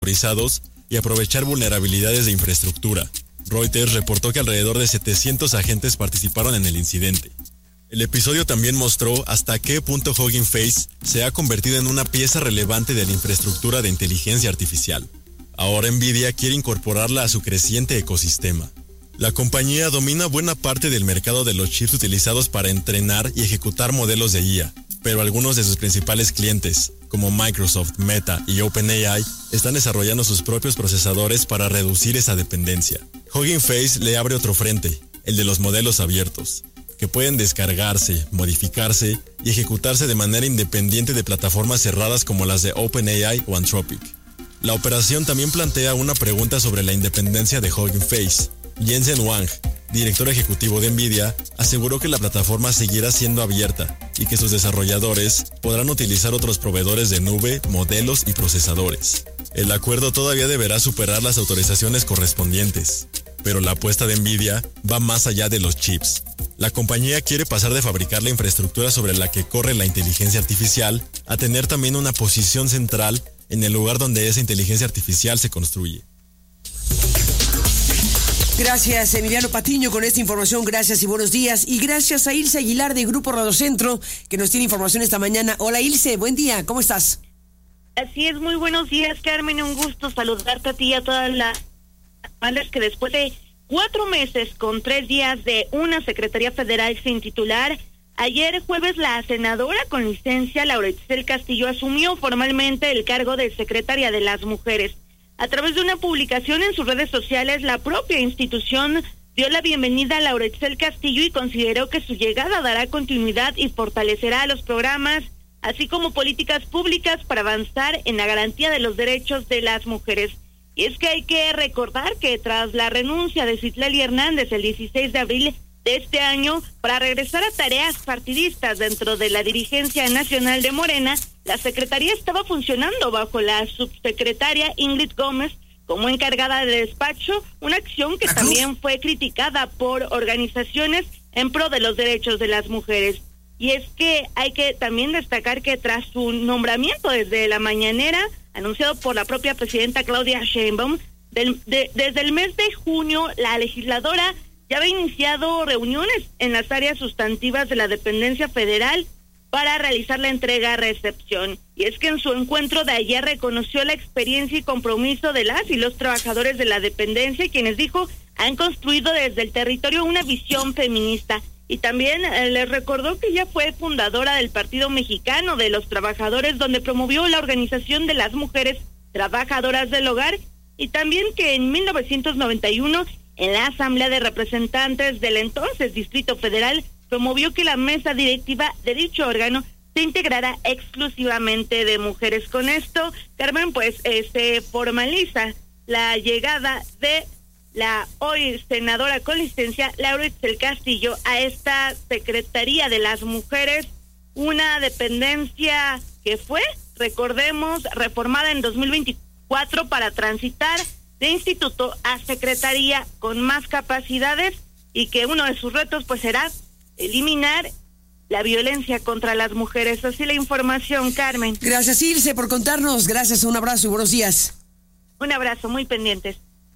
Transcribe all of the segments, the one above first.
autorizados y aprovechar vulnerabilidades de infraestructura. Reuters reportó que alrededor de 700 agentes participaron en el incidente. El episodio también mostró hasta qué punto Hugging Face se ha convertido en una pieza relevante de la infraestructura de inteligencia artificial. Ahora Nvidia quiere incorporarla a su creciente ecosistema. La compañía domina buena parte del mercado de los chips utilizados para entrenar y ejecutar modelos de IA, pero algunos de sus principales clientes, como Microsoft, Meta y OpenAI, están desarrollando sus propios procesadores para reducir esa dependencia. Hugging Face le abre otro frente, el de los modelos abiertos, que pueden descargarse, modificarse y ejecutarse de manera independiente de plataformas cerradas como las de OpenAI o Anthropic. La operación también plantea una pregunta sobre la independencia de Hugging Face. Jensen Huang, director ejecutivo de Nvidia, aseguró que la plataforma seguirá siendo abierta y que sus desarrolladores podrán utilizar otros proveedores de nube, modelos y procesadores. El acuerdo todavía deberá superar las autorizaciones correspondientes, pero la apuesta de Nvidia va más allá de los chips. La compañía quiere pasar de fabricar la infraestructura sobre la que corre la inteligencia artificial a tener también una posición central en el lugar donde esa inteligencia artificial se construye. Gracias, Emiliano Patiño, con esta información. Gracias y buenos días. Y gracias a Ilse Aguilar de Grupo Radiocentro, que nos tiene información esta mañana. Hola, Ilse, buen día, ¿cómo estás? Así es, muy buenos días, Carmen. Un gusto saludarte a ti y a todas las madres que después de 4 meses con 3 días de una Secretaría Federal sin titular, ayer jueves la senadora con licencia Laura Itzel Castillo asumió formalmente el cargo de Secretaria de las Mujeres. A través de una publicación en sus redes sociales, la propia institución dio la bienvenida a Laura Itzel Castillo y consideró que su llegada dará continuidad y fortalecerá los programas, así como políticas públicas para avanzar en la garantía de los derechos de las mujeres. Y es que hay que recordar que tras la renuncia de Citlali Hernández el 16 de abril de este año para regresar a tareas partidistas dentro de la dirigencia nacional de Morena, la Secretaría estaba funcionando bajo la subsecretaria Ingrid Gómez como encargada de despacho, una acción que también fue criticada por organizaciones en pro de los derechos de las mujeres. Y es que hay que también destacar que tras su nombramiento desde la mañanera, anunciado por la propia presidenta Claudia Sheinbaum, desde el mes de junio, la legisladora ya había iniciado reuniones en las áreas sustantivas de la dependencia federal para realizar la entrega-recepción. Y es que en su encuentro de ayer reconoció la experiencia y compromiso de las y los trabajadores de la dependencia, quienes dijo han construido desde el territorio una visión feminista. Y también les recordó que ella fue fundadora del Partido Mexicano de los Trabajadores, donde promovió la organización de las mujeres trabajadoras del hogar, y también que en 1991, en la Asamblea de Representantes del entonces Distrito Federal, promovió que la mesa directiva de dicho órgano se integrara exclusivamente de mujeres. Con esto, Carmen, pues se formaliza la llegada de la hoy senadora con licencia Laura Itzel Castillo a esta Secretaría de las Mujeres, una dependencia que fue, recordemos, reformada en 2024 para transitar de instituto a secretaría con más capacidades, y que uno de sus retos pues será eliminar la violencia contra las mujeres. Así la información, Carmen. Gracias, Ilse, por contarnos. Gracias, un abrazo y buenos días. Un abrazo, muy pendientes.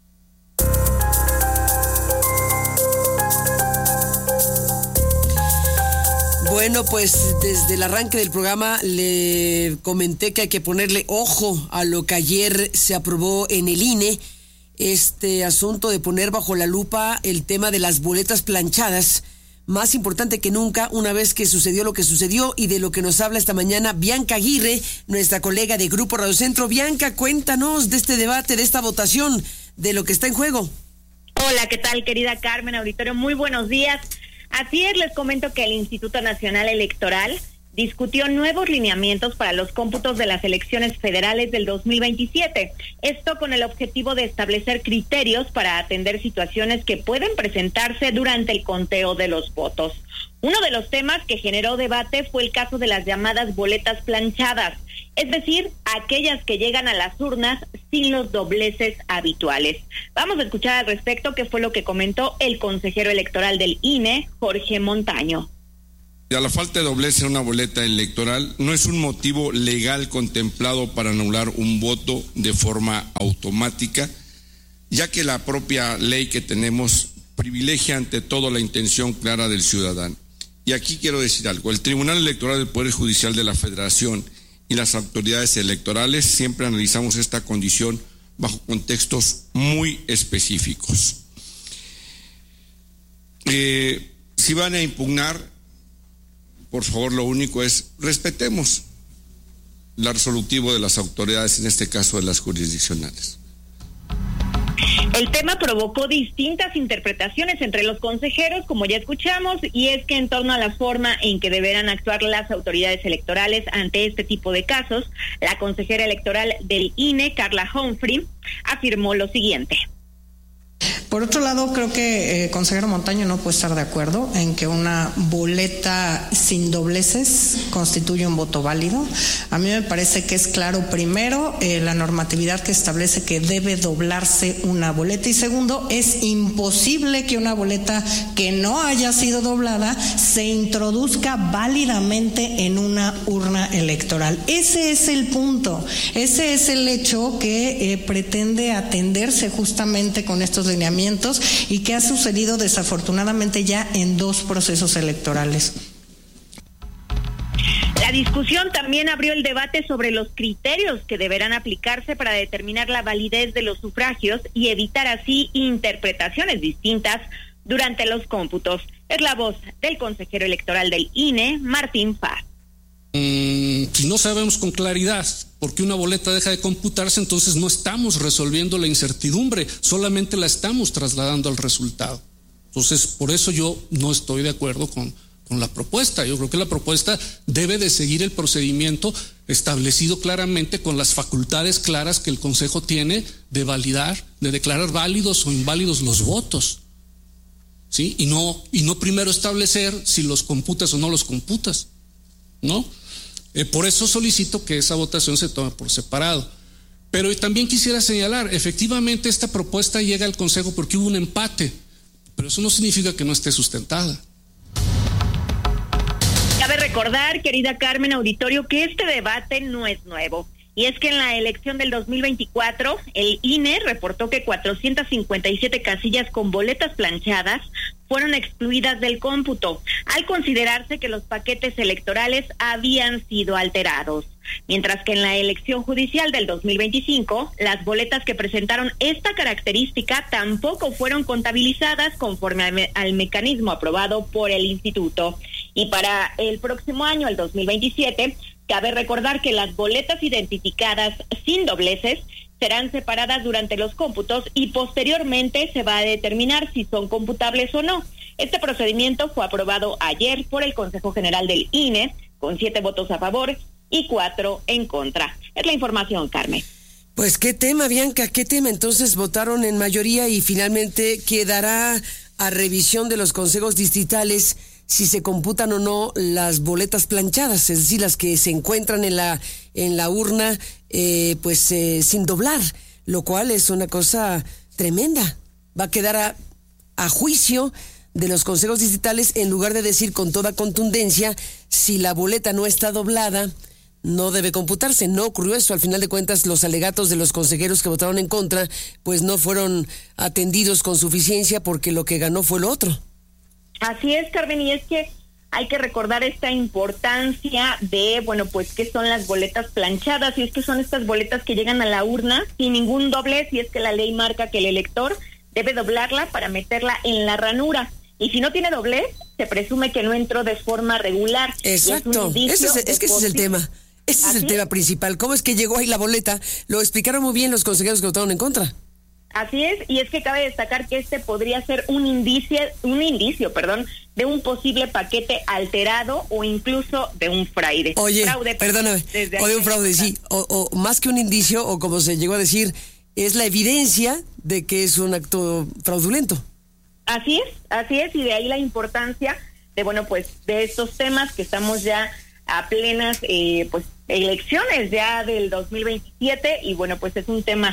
Bueno, pues desde el arranque del programa le comenté que hay que ponerle ojo a lo que ayer se aprobó en el INE, este asunto de poner bajo la lupa el tema de las boletas planchadas, más importante que nunca una vez que sucedió lo que sucedió, y de lo que nos habla esta mañana Bianca Aguirre, nuestra colega de Grupo Radiocentro. Bianca, cuéntanos de este debate, de esta votación, de lo que está en juego. Hola, ¿qué tal, querida Carmen, auditorio? Muy buenos días. Así es, les comento que el Instituto Nacional Electoral discutió nuevos lineamientos para los cómputos de las elecciones federales del 2027. Esto con el objetivo de establecer criterios para atender situaciones que pueden presentarse durante el conteo de los votos. Uno de los temas que generó debate fue el caso de las llamadas boletas planchadas, es decir, aquellas que llegan a las urnas sin los dobleces habituales. Vamos a escuchar al respecto qué fue lo que comentó el consejero electoral del INE, Jorge Montaño. A la falta de doblez en una boleta electoral no es un motivo legal contemplado para anular un voto de forma automática, ya que la propia ley que tenemos privilegia ante todo la intención clara del ciudadano. Y aquí quiero decir algo: el Tribunal Electoral del Poder Judicial de la Federación y las autoridades electorales siempre analizamos esta condición bajo contextos muy específicos. Si van a impugnar, por favor, lo único es respetemos el resolutivo de las autoridades, en este caso de las jurisdiccionales. El tema provocó distintas interpretaciones entre los consejeros, como ya escuchamos, y es que en torno a la forma en que deberán actuar las autoridades electorales ante este tipo de casos, la consejera electoral del INE, Carla Humphrey, afirmó lo siguiente. Por otro lado, creo que consejero Montaño no puede estar de acuerdo en que una boleta sin dobleces constituye un voto válido. A mí me parece que es claro, primero, la normatividad que establece que debe doblarse una boleta, y segundo, es imposible que una boleta que no haya sido doblada se introduzca válidamente en una urna electoral. Ese es el punto, ese es el hecho que pretende atenderse justamente con estos lineamientos y que ha sucedido desafortunadamente ya en 2 procesos electorales. La discusión también abrió el debate sobre los criterios que deberán aplicarse para determinar la validez de los sufragios y evitar así interpretaciones distintas durante los cómputos. Es la voz del consejero electoral del INE, Martín Paz. Si no sabemos con claridad por qué una boleta deja de computarse, entonces no estamos resolviendo la incertidumbre, solamente la estamos trasladando al resultado. Entonces, por eso yo no estoy de acuerdo con la propuesta. Yo creo que la propuesta debe de seguir el procedimiento establecido claramente, con las facultades claras que el Consejo tiene de validar, de declarar válidos o inválidos los votos, ¿sí? Y no primero establecer si los computas o no los computas, ¿no? Por eso solicito que esa votación se tome por separado. Pero también quisiera señalar, efectivamente esta propuesta llega al Consejo porque hubo un empate, pero eso no significa que no esté sustentada. Cabe recordar, querida Carmen, auditorio, que este debate no es nuevo. Y es que en la elección del 2024, el INE reportó que 457 casillas con boletas planchadas fueron excluidas del cómputo, al considerarse que los paquetes electorales habían sido alterados. Mientras que en la elección judicial del 2025, las boletas que presentaron esta característica tampoco fueron contabilizadas conforme al mecanismo aprobado por el instituto. Y para el próximo año, el 2027, cabe recordar que las boletas identificadas sin dobleces serán separadas durante los cómputos y posteriormente se va a determinar si son computables o no. Este procedimiento fue aprobado ayer por el Consejo General del INE con 7 votos a favor y 4 en contra. Es la información, Carmen. Pues qué tema, Bianca, qué tema. Entonces votaron en mayoría y finalmente quedará a revisión de los consejos distritales si se computan o no las boletas planchadas, es decir, las que se encuentran en la urna sin doblar, lo cual es una cosa tremenda. Va a quedar a juicio de los consejos distritales, en lugar de decir con toda contundencia, si la boleta no está doblada, no debe computarse. No ocurrió eso. Al final de cuentas, los alegatos de los consejeros que votaron en contra, pues no fueron atendidos con suficiencia, porque lo que ganó fue lo otro. Así es, Carmen, y es que hay que recordar esta importancia de, qué son las boletas planchadas, y es que son estas boletas que llegan a la urna sin ningún doblez, y es que la ley marca que el elector debe doblarla para meterla en la ranura, y si no tiene doblez, se presume que no entró de forma regular. Exacto, ese es el tema, ese es el tema principal. ¿Cómo es que llegó ahí la boleta? Lo explicaron muy bien los consejeros que votaron en contra. Así es, y es que cabe destacar que este podría ser un indicio, de un posible paquete alterado o incluso de un fraude. Oye, perdóname, o de un fraude, sí, o más que un indicio, o como se llegó a decir, es la evidencia de que es un acto fraudulento. Así es, y de ahí la importancia de estos temas que estamos ya a plenas elecciones ya del 2027, y es un tema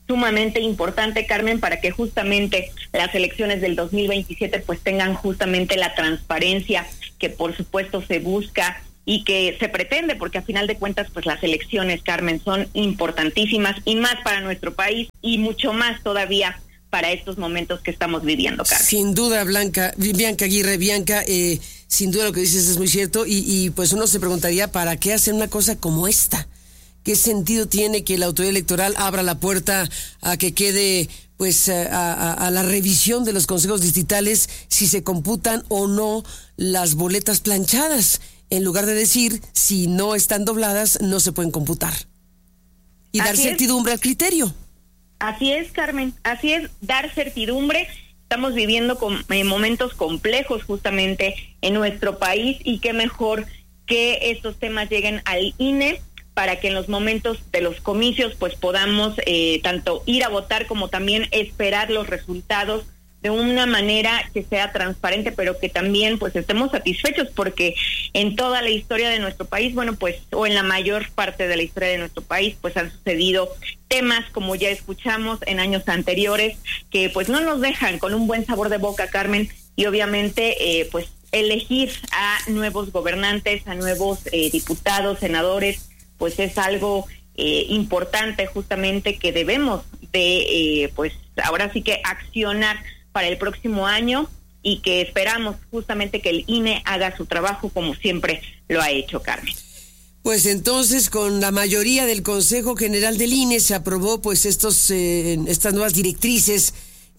sumamente importante, Carmen, para que justamente las elecciones del 2027 pues tengan justamente la transparencia que por supuesto se busca y que se pretende, porque a final de cuentas pues las elecciones, Carmen, son importantísimas y más para nuestro país y mucho más todavía para estos momentos que estamos viviendo, Carmen. Sin duda, Bianca Aguirre, sin duda lo que dices es muy cierto y pues uno se preguntaría, ¿para qué hacer una cosa como esta? ¿Qué sentido tiene que la autoridad electoral abra la puerta a que quede pues a la revisión de los consejos distritales si se computan o no las boletas planchadas? En lugar de decir, si no están dobladas, no se pueden computar. Y dar certidumbre al criterio. Así es, Carmen, así es, dar certidumbre. Estamos viviendo momentos complejos justamente en nuestro país y qué mejor que estos temas lleguen al INE para que en los momentos de los comicios pues podamos tanto ir a votar como también esperar los resultados de una manera que sea transparente, pero que también pues estemos satisfechos, porque en toda la historia de nuestro país, bueno, pues, o en la mayor parte de la historia de nuestro país, pues han sucedido temas, como ya escuchamos en años anteriores, que pues no nos dejan con un buen sabor de boca, Carmen, y obviamente pues elegir a nuevos gobernantes, a nuevos diputados, senadores, pues es algo importante justamente que debemos de pues ahora sí que accionar para el próximo año y que esperamos justamente que el INE haga su trabajo como siempre lo ha hecho, Carmen. Pues entonces con la mayoría del Consejo General del INE se aprobó pues estas nuevas directrices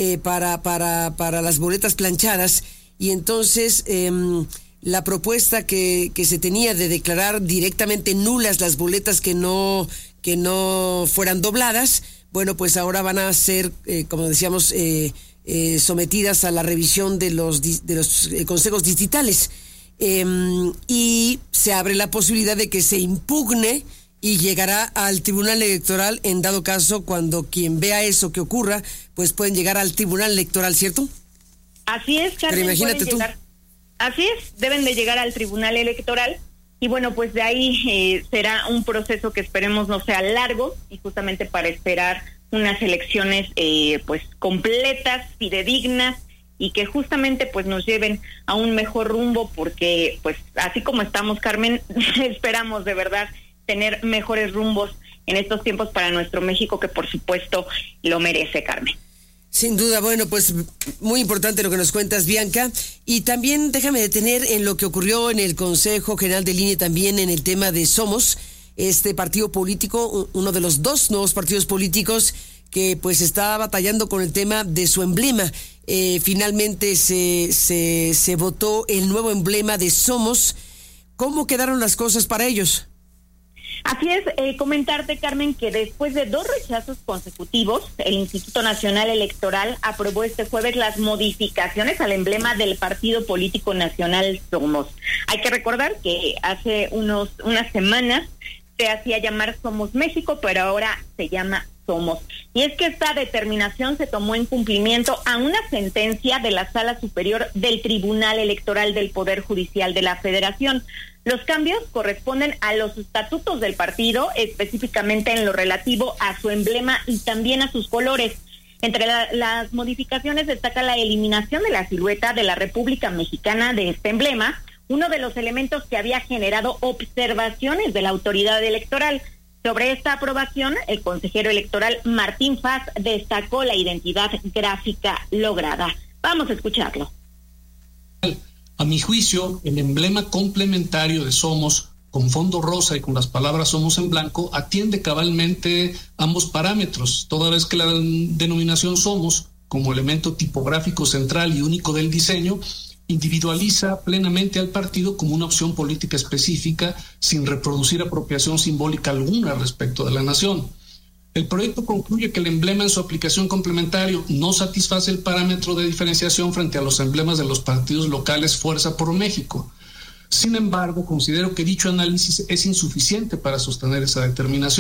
para las boletas planchadas y entonces la propuesta que se tenía de declarar directamente nulas las boletas que no fueran dobladas, bueno, pues ahora van a ser, como decíamos, sometidas a la revisión de los consejos distritales. Y se abre la posibilidad de que se impugne y llegará al Tribunal Electoral en dado caso, cuando quien vea eso que ocurra, pues pueden llegar al Tribunal Electoral, ¿cierto? Así es, Carmen. Pero imagínate tú. Así es, deben de llegar al Tribunal Electoral y bueno, pues de ahí será un proceso que esperemos no sea largo y justamente para esperar unas elecciones pues completas, fidedignas y que justamente pues nos lleven a un mejor rumbo, porque pues así como estamos, Carmen, esperamos de verdad tener mejores rumbos en estos tiempos para nuestro México, que por supuesto lo merece, Carmen. Sin duda, bueno, pues muy importante lo que nos cuentas, Bianca, y también déjame detener en lo que ocurrió en el Consejo General del INE, también en el tema de Somos, este partido político, uno de los dos nuevos partidos políticos que pues está batallando con el tema de su emblema. Finalmente se votó el nuevo emblema de Somos. ¿Cómo quedaron las cosas para ellos? Así es, comentarte, Carmen, que después de 2 rechazos consecutivos, el Instituto Nacional Electoral aprobó este jueves las modificaciones al emblema del Partido Político Nacional Somos. Hay que recordar que hace unas semanas se hacía llamar Somos México, pero ahora se llama Somos. Y es que esta determinación se tomó en cumplimiento a una sentencia de la Sala Superior del Tribunal Electoral del Poder Judicial de la Federación. Los cambios corresponden a los estatutos del partido, específicamente en lo relativo a su emblema y también a sus colores. Entre las modificaciones destaca la eliminación de la silueta de la República Mexicana de este emblema, uno de los elementos que había generado observaciones de la autoridad electoral. Sobre esta aprobación, el consejero electoral Martín Faz destacó la identidad gráfica lograda. Vamos a escucharlo. A mi juicio, el emblema complementario de Somos, con fondo rosa y con las palabras Somos en blanco, atiende cabalmente ambos parámetros, toda vez que la denominación Somos, como elemento tipográfico central y único del diseño, individualiza plenamente al partido como una opción política específica, sin reproducir apropiación simbólica alguna respecto de la nación. El proyecto concluye que el emblema en su aplicación complementario no satisface el parámetro de diferenciación frente a los emblemas de los partidos locales Fuerza por México. Sin embargo, considero que dicho análisis es insuficiente para sostener esa determinación.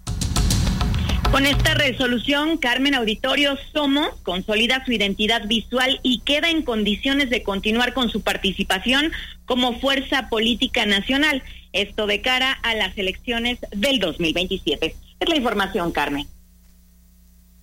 Con esta resolución, Carmen, auditorio, Somos consolida su identidad visual y queda en condiciones de continuar con su participación como fuerza política nacional. Esto de cara a las elecciones del 2027. Es la información, Carmen.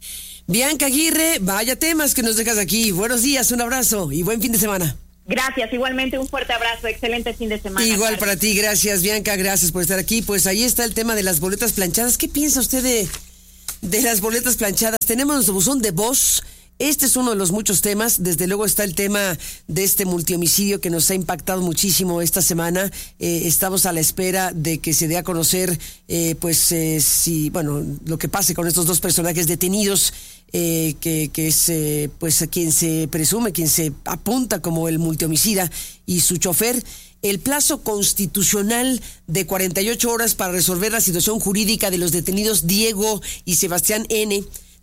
Bianca Aguirre, vaya temas que nos dejas aquí. Buenos días, un abrazo y buen fin de semana. Gracias, igualmente un fuerte abrazo, excelente fin de semana. Igual para ti, gracias Bianca, gracias por estar aquí. Pues ahí está el tema de las boletas planchadas. ¿Qué piensa usted de las boletas planchadas? Tenemos nuestro buzón de voz. Este es uno de los muchos temas. Desde luego está el tema de este multihomicidio que nos ha impactado muchísimo esta semana. Estamos a la espera de que se dé a conocer, lo que pase con estos dos personajes detenidos. Que es a quien se presume, quien se apunta como el multihomicida y su chofer. El plazo constitucional de 48 horas para resolver la situación jurídica de los detenidos Diego Sebastián N.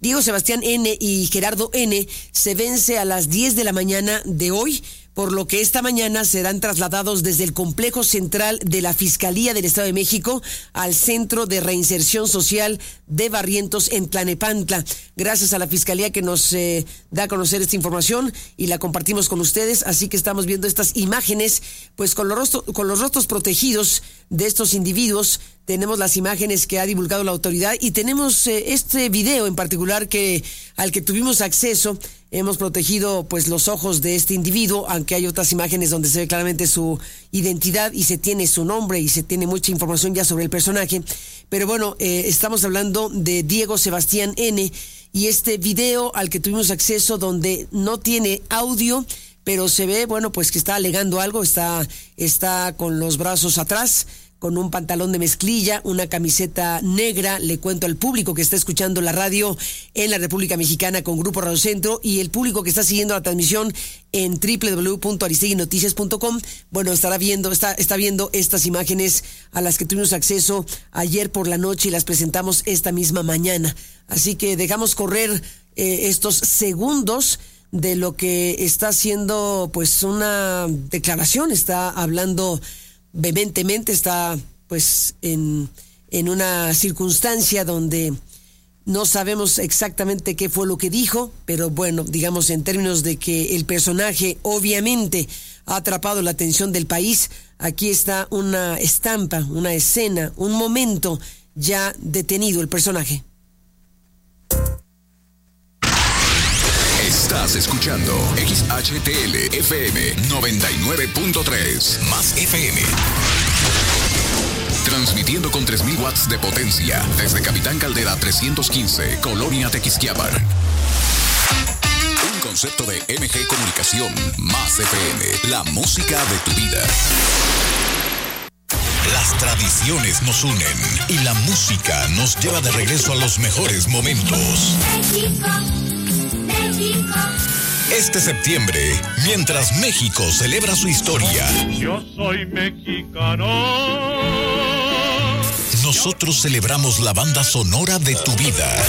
y Gerardo N. se vence a las 10 de la mañana de hoy, por lo que esta mañana serán trasladados desde el complejo central de la Fiscalía del Estado de México al Centro de Reinserción Social de Barrientos en Tlalnepantla. Gracias a la Fiscalía que nos da a conocer esta información y la compartimos con ustedes, así que estamos viendo estas imágenes, pues con los rostros protegidos de estos individuos. Tenemos las imágenes que ha divulgado la autoridad y tenemos este video en particular al que tuvimos acceso. Hemos protegido pues los ojos de este individuo, aunque hay otras imágenes donde se ve claramente su identidad y se tiene su nombre y se tiene mucha información ya sobre el personaje. Pero bueno, estamos hablando de Diego Sebastián N. y este video al que tuvimos acceso donde no tiene audio, pero se ve, pues que está alegando algo, está con los brazos atrás, con un pantalón de mezclilla, una camiseta negra. Le cuento al público que está escuchando la radio en la República Mexicana con Grupo Radio Centro y el público que está siguiendo la transmisión en www.aristeguinoticias.com, está viendo estas imágenes a las que tuvimos acceso ayer por la noche y las presentamos esta misma mañana. Así que dejamos correr estos segundos de lo que está haciendo pues una declaración, está hablando vehementemente, está pues en una circunstancia donde no sabemos exactamente qué fue lo que dijo, pero digamos en términos de que el personaje obviamente ha atrapado la atención del país. Aquí está una estampa, una escena, un momento ya detenido el personaje. Estás escuchando XHTL FM 99.3 más FM. Transmitiendo con 3,000 watts de potencia desde Capitán Caldera 315, Colonia Tequisquiapan. Un concepto de MG Comunicación más FM, la música de tu vida. Las tradiciones nos unen y la música nos lleva de regreso a los mejores momentos. Este septiembre, mientras México celebra su historia, yo soy mexicano. Nosotros celebramos la banda sonora de tu vida.